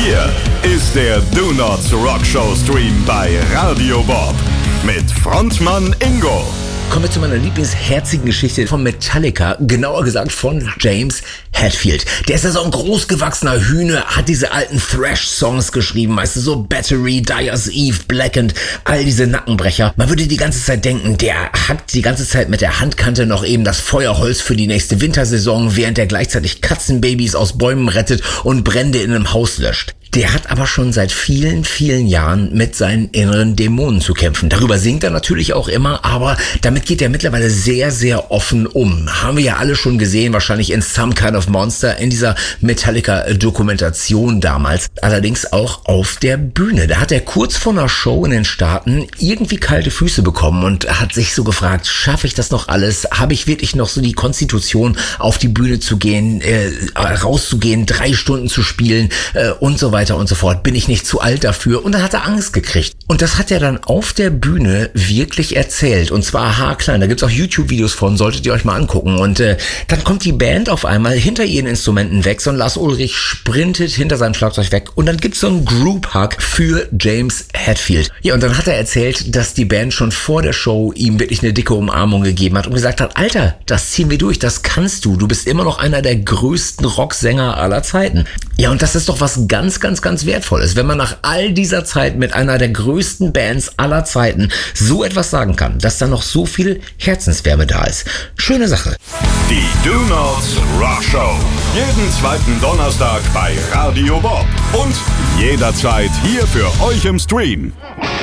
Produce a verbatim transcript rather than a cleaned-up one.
Hier ist der Do Nots Rock Show Stream bei Radio Bob mit Frontmann Ingo. Kommen wir zu meiner lieblingsherzigen Geschichte von Metallica, genauer gesagt von James Hetfield. Der ist ja so ein großgewachsener Hühner, hat diese alten Thrash-Songs geschrieben, weißt du, so Battery, Dyer's Eve, Blackened, all diese Nackenbrecher. Man würde die ganze Zeit denken, der hackt die ganze Zeit mit der Handkante noch eben das Feuerholz für die nächste Wintersaison, während er gleichzeitig Katzenbabys aus Bäumen rettet und Brände in einem Haus löscht. Der hat aber schon seit vielen, vielen Jahren mit seinen inneren Dämonen zu kämpfen. Darüber singt er natürlich auch immer, aber damit geht er mittlerweile sehr, sehr offen um. Haben wir ja alle schon gesehen, wahrscheinlich in Some Kind of Monster, in dieser Metallica-Dokumentation damals. Allerdings auch auf der Bühne. Da hat er kurz vor einer Show in den Staaten irgendwie kalte Füße bekommen und hat sich so gefragt, schaffe ich das noch alles? Habe ich wirklich noch so die Konstitution, auf die Bühne zu gehen, äh, rauszugehen, drei Stunden zu spielen äh, und so weiter und so fort. Bin ich nicht zu alt dafür? Und dann hat er Angst gekriegt. Und das hat er dann auf der Bühne wirklich erzählt. Und zwar haarklein. Da gibt's auch YouTube-Videos von, solltet ihr euch mal angucken. Und äh, dann kommt die Band auf einmal hinter ihren Instrumenten weg. So ein Lars Ulrich sprintet hinter seinem Schlagzeug weg. Und dann gibt's so einen Group-Hug für James Hetfield. Ja, und dann hat er erzählt, dass die Band schon vor der Show ihm wirklich eine dicke Umarmung gegeben hat und gesagt hat, Alter, das ziehen wir durch, das kannst du. Du bist immer noch einer der größten Rocksänger aller Zeiten. Ja, und das ist doch was ganz, ganz, ganz Wertvolles, wenn man nach all dieser Zeit mit einer der größten Bands aller Zeiten so etwas sagen kann, dass da noch so viel Herzenswärme da ist. Schöne Sache. Die Do Nots Rock Show. Jeden zweiten Donnerstag bei Radio Bob. Und jederzeit hier für euch im Stream.